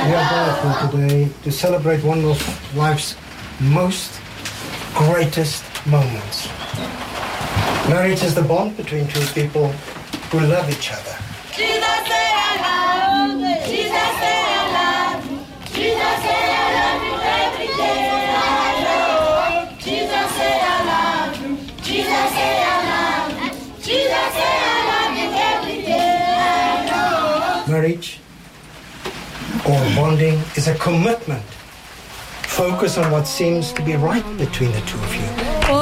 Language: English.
We are gathered here today to celebrate one of life's most greatest moments. Marriage is the bond between two people who love each other. Jesus say I love you. Jesus say I love you. Jesus say I love you every day. I know. Jesus say I love you. Jesus say I love you. Jesus say I love you every day. I know. Marriage or bonding is a commitment. Focus on what seems to be right between the two of you.